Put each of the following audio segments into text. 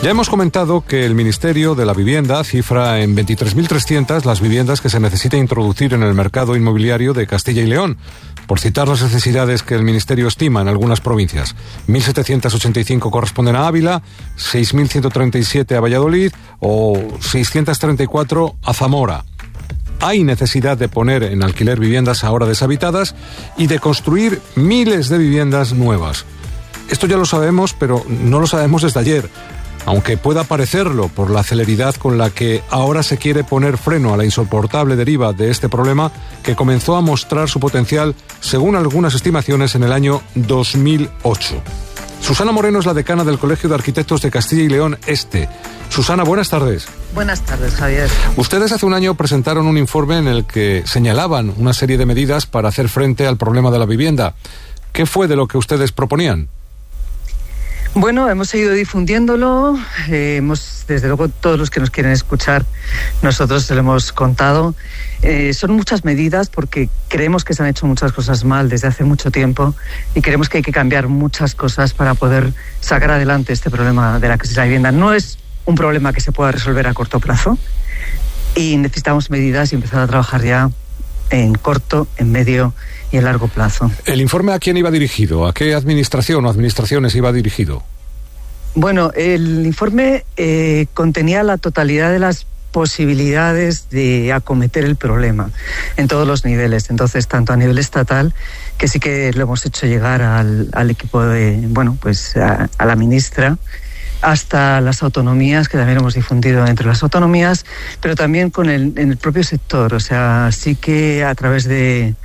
Ya hemos comentado que el Ministerio de la Vivienda cifra en 23.300 las viviendas que se necesita introducir en el mercado inmobiliario de Castilla y León, por citar las necesidades que el Ministerio estima en algunas provincias. 1.785 corresponden a Ávila, 6.137 a Valladolid o 634 a Zamora. Hay necesidad de poner en alquiler viviendas ahora deshabitadas y de construir miles de viviendas nuevas. Esto ya lo sabemos, pero no lo sabemos desde ayer. Aunque pueda parecerlo por la celeridad con la que ahora se quiere poner freno a la insoportable deriva de este problema que comenzó a mostrar su potencial, según algunas estimaciones, en el año 2008. Susana Moreno es la decana del Colegio de Arquitectos de Castilla y León Este. Susana, buenas tardes. Buenas tardes, Javier. Ustedes hace un año presentaron un informe en el que señalaban una serie de medidas para hacer frente al problema de la vivienda. ¿Qué fue de lo que ustedes proponían? Bueno, hemos seguido difundiéndolo, desde luego todos los que nos quieren escuchar, nosotros se lo hemos contado. Son muchas medidas porque creemos que se han hecho muchas cosas mal desde hace mucho tiempo y creemos que hay que cambiar muchas cosas para poder sacar adelante este problema de la crisis de la vivienda. No es un problema que se pueda resolver a corto plazo y necesitamos medidas y empezar a trabajar ya en corto, en medio y en largo plazo. ¿El informe a quién iba dirigido? ¿A qué administración o administraciones iba dirigido? Bueno, el informe contenía la totalidad de las posibilidades de acometer el problema en todos los niveles. Entonces, tanto a nivel estatal, que sí que lo hemos hecho llegar al equipo de, a la ministra, hasta las autonomías, que también hemos difundido entre las autonomías, pero también en el propio sector. O sea, sí que a través del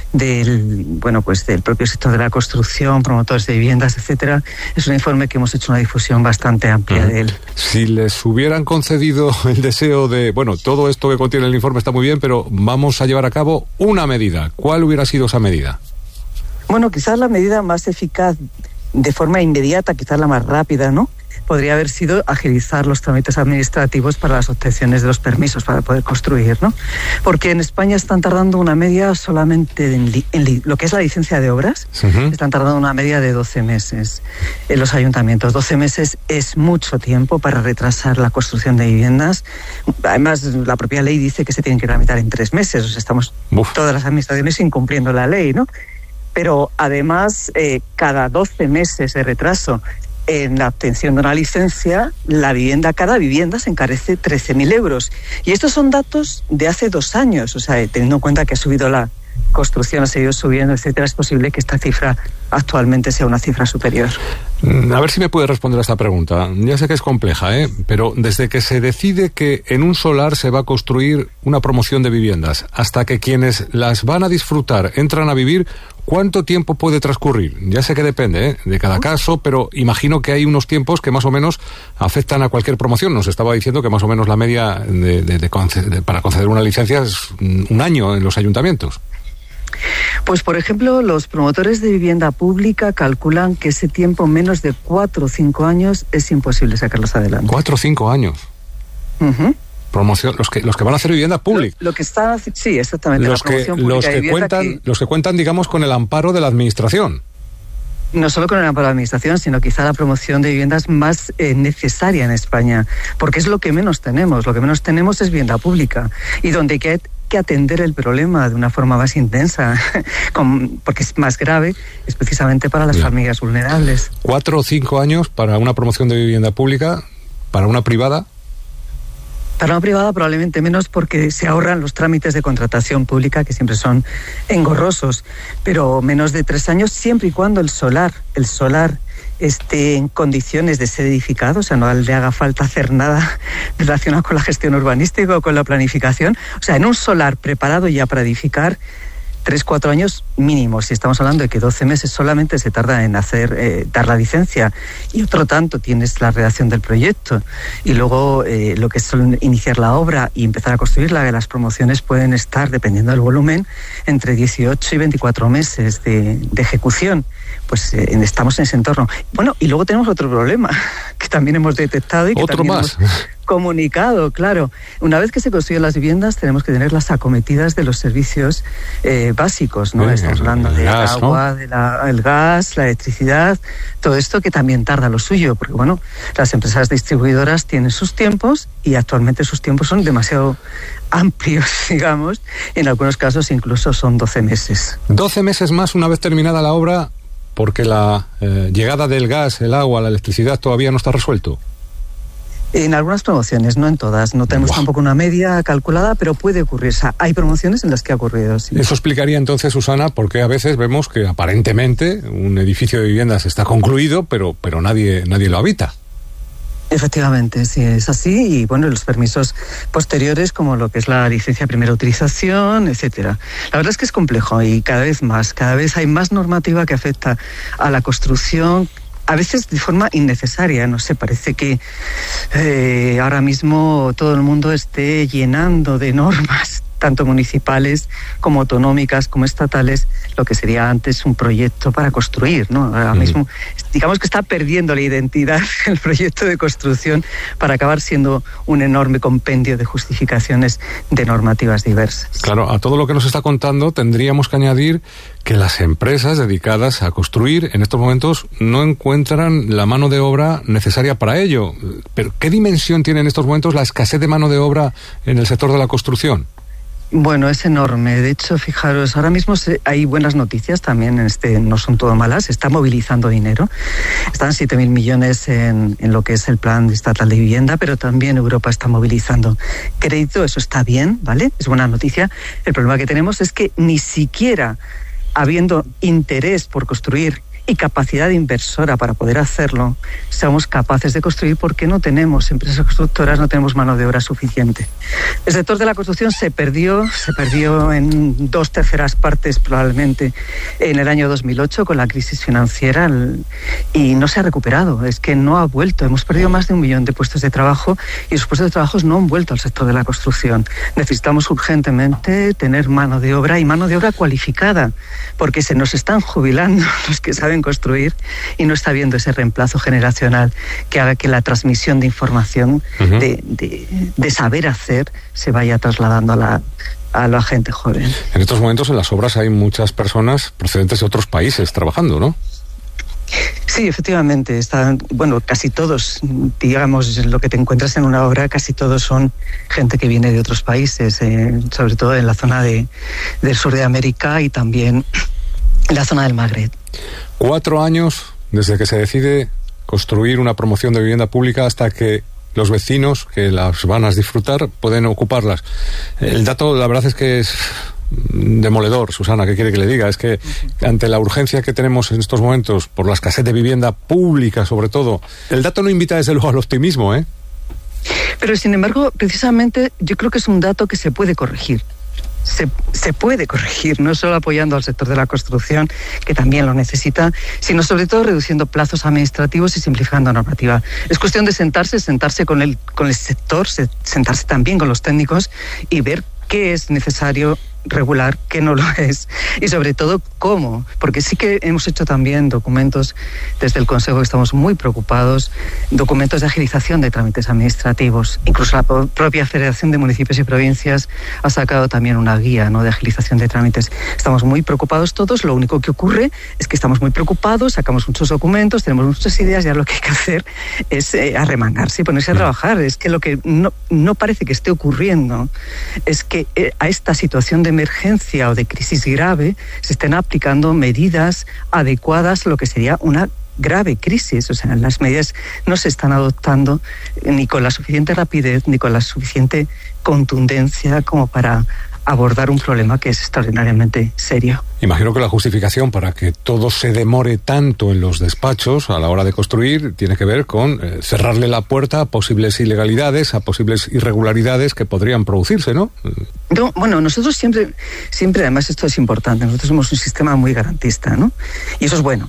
propio sector de la construcción, promotores de viviendas, etcétera, es un informe que hemos hecho una difusión bastante amplia de él. Si les hubieran concedido el deseo de, todo esto que contiene el informe está muy bien, pero vamos a llevar a cabo una medida, ¿cuál hubiera sido esa medida? Bueno, quizás la medida más eficaz de forma inmediata, quizás la más rápida, ¿no?, podría haber sido agilizar los trámites administrativos para las obtenciones de los permisos para poder construir, ¿no? Porque en España están tardando una media solamente en lo que es la licencia de obras, están tardando una media de 12 meses en los ayuntamientos. 12 meses es mucho tiempo para retrasar la construcción de viviendas. Además, la propia ley dice que se tienen que tramitar en 3 meses. O sea, estamos todas las administraciones incumpliendo la ley, ¿no? Pero además, cada 12 meses de retraso en la obtención de una licencia, cada vivienda se encarece 13.000 euros. Y estos son datos de hace 2 años. O sea, teniendo en cuenta que ha subido la construcción, ha seguido subiendo, etcétera, es posible que esta cifra actualmente sea una cifra superior. A ver si me puede responder a esta pregunta. Ya sé que es compleja, pero desde que se decide que en un solar se va a construir una promoción de viviendas hasta que quienes las van a disfrutar entran a vivir, ¿cuánto tiempo puede transcurrir? Ya sé que depende de cada caso, pero imagino que hay unos tiempos que más o menos afectan a cualquier promoción. Nos estaba diciendo que más o menos la media para conceder una licencia es 1 año en los ayuntamientos. Pues, por ejemplo, los promotores de vivienda pública calculan que ese tiempo, menos de 4 o 5 años, es imposible sacarlos adelante. 4 o 5 años. Promoción, los que van a hacer vivienda pública. Sí, exactamente. Los que cuentan, digamos, con el amparo de la administración. No solo con el amparo de la administración, sino quizá la promoción de viviendas más necesaria en España, porque es lo que menos tenemos. Lo que menos tenemos es vivienda pública, y donde hay que atender el problema de una forma más intensa, porque es más grave, es precisamente para las familias vulnerables. 4 o 5 años para una promoción de vivienda pública, para una privada. Para una privada probablemente menos, porque se ahorran los trámites de contratación pública, que siempre son engorrosos, pero menos de 3 años, siempre y cuando el solar esté en condiciones de ser edificado, o sea, no le haga falta hacer nada relacionado con la gestión urbanística o con la planificación. O sea, en un solar preparado ya para edificar, 3-4 años mínimo, si estamos hablando de que 12 meses solamente se tarda en dar la licencia, y otro tanto tienes la redacción del proyecto, y luego lo que es iniciar la obra y empezar a construirla. Las promociones pueden estar, dependiendo del volumen, entre 18 y 24 meses de ejecución. Pues estamos en ese entorno. Bueno, y luego tenemos otro problema, que también hemos detectado y que otro también más. hemos comunicado, claro. Una vez que se construyen las viviendas, tenemos que tener las acometidas de los servicios básicos, ¿no? Estamos hablando del agua, ¿no? El gas, la electricidad, todo esto que también tarda lo suyo, porque bueno, las empresas distribuidoras tienen sus tiempos y actualmente sus tiempos son demasiado amplios, digamos, en algunos casos incluso son 12 meses. 12 meses más una vez terminada la obra, porque la llegada del gas, el agua, la electricidad todavía no está resuelto. En algunas promociones, no en todas. No tenemos tampoco una media calculada, pero puede ocurrir. O sea, hay promociones en las que ha ocurrido, sí. Eso explicaría entonces, Susana, por qué a veces vemos que aparentemente un edificio de viviendas está concluido, pero nadie lo habita. Efectivamente, sí, es así. Y bueno, los permisos posteriores, como lo que es la licencia de primera utilización, etcétera. La verdad es que es complejo y cada vez hay más normativa que afecta a la construcción, a veces de forma innecesaria. No sé, parece que ahora mismo todo el mundo esté llenando de normas, tanto municipales como autonómicas como estatales, lo que sería antes un proyecto para construir, ¿no? Ahora mismo, digamos que está perdiendo la identidad el proyecto de construcción para acabar siendo un enorme compendio de justificaciones de normativas diversas. Claro, a todo lo que nos está contando tendríamos que añadir que las empresas dedicadas a construir en estos momentos no encuentran la mano de obra necesaria para ello. Pero ¿qué dimensión tiene en estos momentos la escasez de mano de obra en el sector de la construcción? Bueno, es enorme. De hecho, fijaros, ahora mismo hay buenas noticias también, no son todo malas, se está movilizando dinero. Están 7.000 millones en lo que es el plan estatal de vivienda, pero también Europa está movilizando crédito, eso está bien, ¿vale? Es buena noticia. El problema que tenemos es que ni siquiera habiendo interés por construir y capacidad inversora para poder hacerlo, seamos capaces de construir porque no tenemos empresas constructoras, no tenemos mano de obra suficiente. El sector de la construcción se perdió en 2/3 partes probablemente en el año 2008 con la crisis financiera y no se ha recuperado, es que no ha vuelto. Hemos perdido más de 1 millón de puestos de trabajo y esos puestos de trabajo no han vuelto al sector de la construcción. Necesitamos urgentemente tener mano de obra y mano de obra cualificada, porque se nos están jubilando los que saben construir y no está habiendo ese reemplazo generacional que haga que la transmisión de información, de saber hacer, se vaya trasladando a la gente joven. En estos momentos en las obras hay muchas personas procedentes de otros países trabajando, ¿no? Sí, efectivamente, casi todos, digamos, lo que te encuentras en una obra, casi todos son gente que viene de otros países, sobre todo en la zona del sur de América y también en la zona del Magreb. 4 años desde que se decide construir una promoción de vivienda pública hasta que los vecinos que las van a disfrutar pueden ocuparlas. El dato, la verdad es que es demoledor, Susana, ¿qué quiere que le diga? Es que ante la urgencia que tenemos en estos momentos por la escasez de vivienda pública, sobre todo, el dato no invita desde luego al optimismo, ¿eh? Pero sin embargo, precisamente yo creo que es un dato que se puede corregir. Se puede corregir, no solo apoyando al sector de la construcción, que también lo necesita, sino sobre todo reduciendo plazos administrativos y simplificando normativa. Es cuestión de sentarse con el sector, sentarse también con los técnicos y ver qué es necesario regular, qué no lo es, y sobre todo cómo, porque sí que hemos hecho también documentos desde el Consejo que estamos muy preocupados, documentos de agilización de trámites administrativos. Incluso la propia Federación de Municipios y Provincias ha sacado también una guía, ¿no?, de agilización de trámites. Estamos muy preocupados todos, lo único que ocurre es que estamos muy preocupados, sacamos muchos documentos, tenemos muchas ideas, ya lo que hay que hacer es arremangarse y ponerse a trabajar. Es que lo que no parece que esté ocurriendo es que a esta situación de emergencia o de crisis grave se estén aplicando medidas adecuadas a lo que sería una grave crisis. O sea, las medidas no se están adoptando ni con la suficiente rapidez ni con la suficiente contundencia como para abordar un problema que es extraordinariamente serio. Imagino que la justificación para que todo se demore tanto en los despachos a la hora de construir tiene que ver con cerrarle la puerta a posibles ilegalidades, a posibles irregularidades que podrían producirse, ¿no? No, bueno, nosotros siempre, además esto es importante, nosotros somos un sistema muy garantista, ¿no? Y eso es bueno.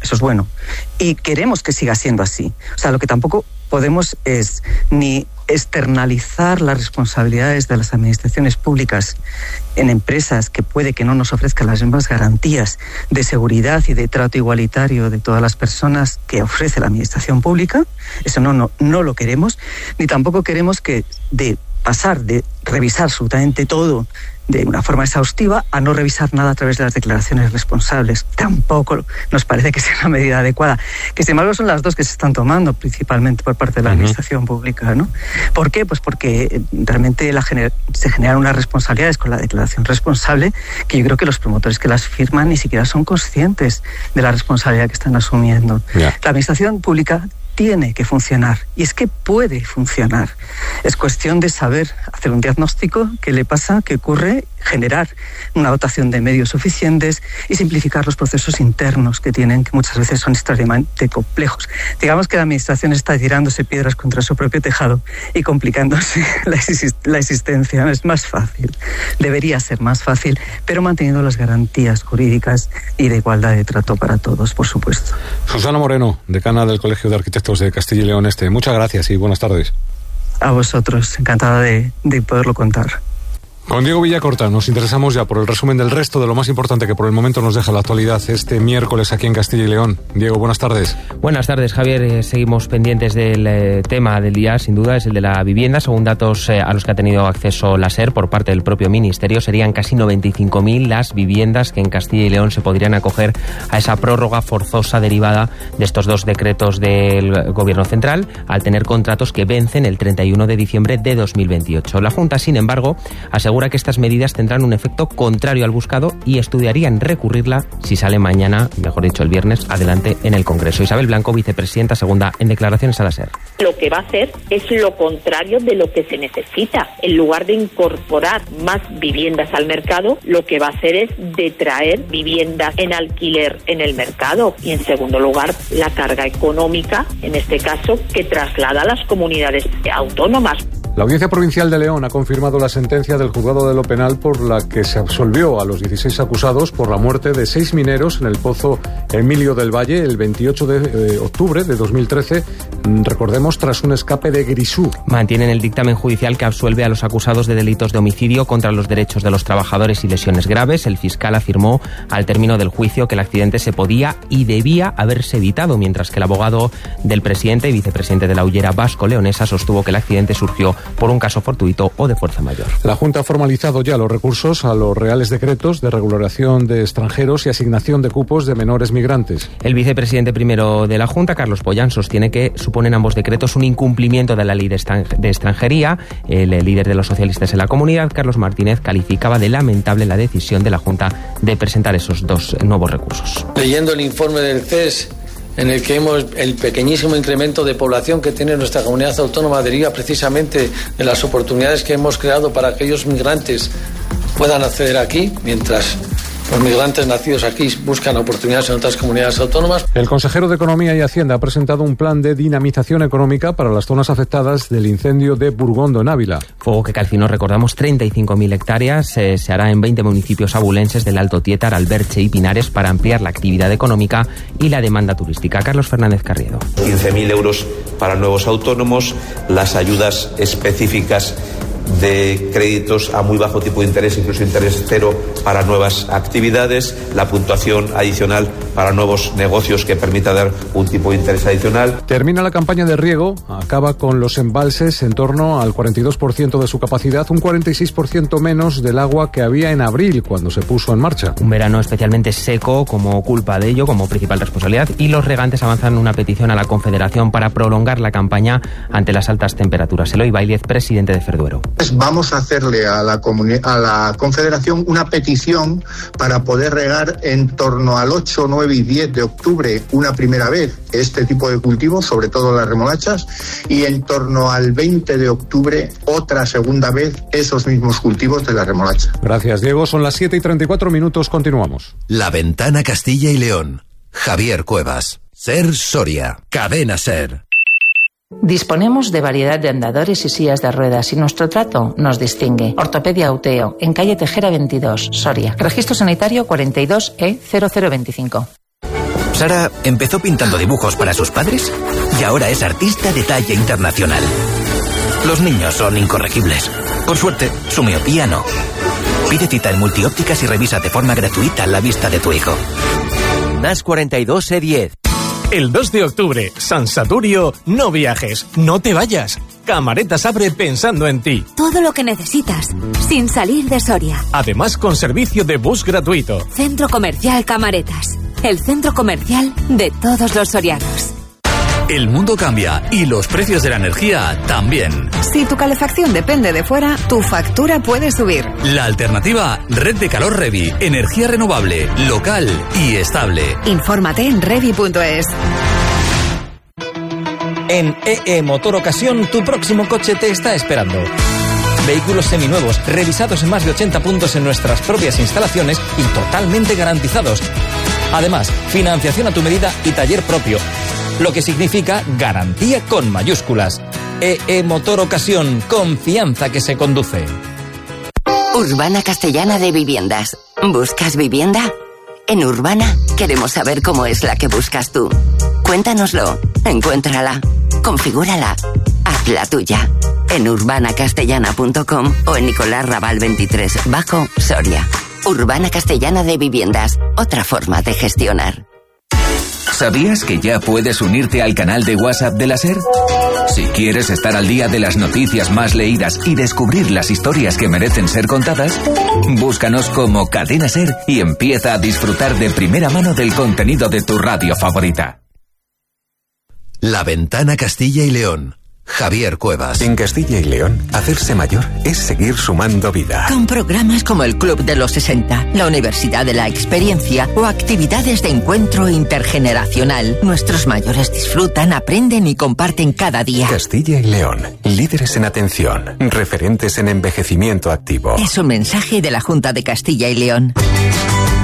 eso es bueno. Y queremos que siga siendo así. O sea, lo que tampoco podemos es ni externalizar las responsabilidades de las administraciones públicas en empresas que puede que no nos ofrezcan las mismas garantías de seguridad y de trato igualitario de todas las personas que ofrece la administración pública. Eso no lo queremos, ni tampoco queremos que de pasar de revisar absolutamente todo de una forma exhaustiva a no revisar nada a través de las declaraciones responsables. Tampoco nos parece que sea una medida adecuada. Que sin embargo son las dos que se están tomando principalmente por parte de la administración pública, ¿no? ¿Por qué? Pues porque realmente se generan unas responsabilidades con la declaración responsable que yo creo que los promotores que las firman ni siquiera son conscientes de la responsabilidad que están asumiendo. Yeah. La administración pública tiene que funcionar, y es que puede funcionar. Es cuestión de saber hacer un diagnóstico, qué le pasa, qué ocurre, generar una dotación de medios suficientes y simplificar los procesos internos que muchas veces son extremadamente complejos. Digamos que la administración está tirándose piedras contra su propio tejado y complicándose la existencia. Es más fácil, debería ser más fácil, pero manteniendo las garantías jurídicas y de igualdad de trato para todos, por supuesto. Susana Moreno, decana del Colegio de Arquitectos de Castilla y León Este. Muchas gracias y buenas tardes. A vosotros, encantada de poderlo contar. Con Diego Villacorta nos interesamos ya por el resumen del resto de lo más importante que por el momento nos deja la actualidad este miércoles aquí en Castilla y León. Diego, buenas tardes. Buenas tardes, Javier. Seguimos pendientes del tema del día, sin duda, es el de la vivienda. Según datos a los que ha tenido acceso la SER por parte del propio Ministerio, serían casi 95.000 las viviendas que en Castilla y León se podrían acoger a esa prórroga forzosa derivada de estos dos decretos del Gobierno Central, al tener contratos que vencen el 31 de diciembre de 2028. La Junta, sin embargo, asegura que estas medidas tendrán un efecto contrario al buscado y estudiarían recurrirla si sale mañana, mejor dicho el viernes, adelante en el Congreso. Isabel Blanco, vicepresidenta segunda, en declaraciones a la SER. Lo que va a hacer es lo contrario de lo que se necesita. En lugar de incorporar más viviendas al mercado, lo que va a hacer es detraer viviendas en alquiler en el mercado y, en segundo lugar, la carga económica, en este caso, que traslada a las comunidades autónomas. La Audiencia Provincial de León ha confirmado la sentencia del Juzgado de lo Penal por la que se absolvió a los 16 acusados por la muerte de 6 mineros en el pozo Emilio del Valle el 28 de octubre de 2013, recordemos, tras un escape de Grisú. Mantienen el dictamen judicial que absuelve a los acusados de delitos de homicidio contra los derechos de los trabajadores y lesiones graves. El fiscal afirmó al término del juicio que el accidente se podía y debía haberse evitado, mientras que el abogado del presidente y vicepresidente de la Hullera vasco-leonesa sostuvo que el accidente surgió por un caso fortuito o de fuerza mayor. La Junta ha formalizado ya los recursos a los reales decretos de regulación de extranjeros y asignación de cupos de menores migrantes. El vicepresidente primero de la Junta, Carlos Pollán, sostiene que suponen ambos decretos un incumplimiento de la ley de extranjería. El líder de los socialistas en la comunidad, Carlos Martínez, calificaba de lamentable la decisión de la Junta de presentar esos dos nuevos recursos. Leyendo el informe del CES, en el que vemos el pequeñísimo incremento de población que tiene nuestra comunidad autónoma, deriva precisamente de las oportunidades que hemos creado para que aquellos migrantes puedan acceder aquí, mientras los migrantes nacidos aquí buscan oportunidades en otras comunidades autónomas. El consejero de Economía y Hacienda ha presentado un plan de dinamización económica para las zonas afectadas del incendio de Burgondo, en Ávila. Fuego que calcinó, recordamos, 35.000 hectáreas. Se hará en 20 municipios abulenses del Alto Tietar, Alberche y Pinares para ampliar la actividad económica y la demanda turística. Carlos Fernández Carriedo. 15.000 euros para nuevos autónomos, las ayudas específicas de créditos a muy bajo tipo de interés, incluso interés cero para nuevas actividades, la puntuación adicional para nuevos negocios que permita dar un tipo de interés adicional. Termina la campaña de riego, acaba con los embalses en torno al 42% de su capacidad, un 46% menos del agua que había en abril cuando se puso en marcha. Un verano especialmente seco como culpa de ello, como principal responsabilidad, y los regantes avanzan una petición a la Confederación para prolongar la campaña ante las altas temperaturas. Eloy Báilez, presidente de Ferduero. Vamos a hacerle a la Confederación una petición para poder regar en torno al 8, 9 y 10 de octubre una primera vez este tipo de cultivos, sobre todo las remolachas, y en torno al 20 de octubre otra segunda vez esos mismos cultivos de la remolacha. Gracias, Diego. Son las 7:34, continuamos. La Ventana Castilla y León. Javier Cuevas. SER Soria. Cadena SER. Disponemos de variedad de andadores y sillas de ruedas y nuestro trato nos distingue. Ortopedia Auteo, en calle Tejera 22, Soria. Registro sanitario 42E0025. Sara empezó pintando dibujos para sus padres y ahora es artista de talla internacional. Los niños son incorregibles. Por suerte, su miopía no. Pide cita en Multiópticas y revisa de forma gratuita la vista de tu hijo. NAS 42 E10. El 2 de octubre, San Saturio, no viajes, no te vayas. Camaretas abre pensando en ti. Todo lo que necesitas, sin salir de Soria. Además, con servicio de bus gratuito. Centro Comercial Camaretas, el centro comercial de todos los sorianos. El mundo cambia y los precios de la energía también. Si tu calefacción depende de fuera, tu factura puede subir. La alternativa, Red de Calor Revi. Energía renovable, local y estable. Infórmate en revi.es. En EE Motor Ocasión, tu próximo coche te está esperando. Vehículos seminuevos, revisados en más de 80 puntos en nuestras propias instalaciones y totalmente garantizados. Además, financiación a tu medida y taller propio, lo que significa garantía con mayúsculas. EE Motor Ocasión, confianza que se conduce. Urbana Castellana de Viviendas. ¿Buscas vivienda? En Urbana queremos saber cómo es la que buscas tú. Cuéntanoslo, encuéntrala, configúrala, haz la tuya. En urbanacastellana.com o en Nicolás Raval 23, Bajo, Soria. Urbana Castellana de Viviendas, otra forma de gestionar. ¿Sabías que ya puedes unirte al canal de WhatsApp de la SER? Si quieres estar al día de las noticias más leídas y descubrir las historias que merecen ser contadas, búscanos como Cadena SER y empieza a disfrutar de primera mano del contenido de tu radio favorita. La Ventana Castilla y León. Javier Cuevas. En Castilla y León, hacerse mayor es seguir sumando vida. Con programas como el Club de los 60, la Universidad de la Experiencia o actividades de encuentro intergeneracional, nuestros mayores disfrutan, aprenden y comparten cada día. Castilla y León, líderes en atención, referentes en envejecimiento activo. Es un mensaje de la Junta de Castilla y León.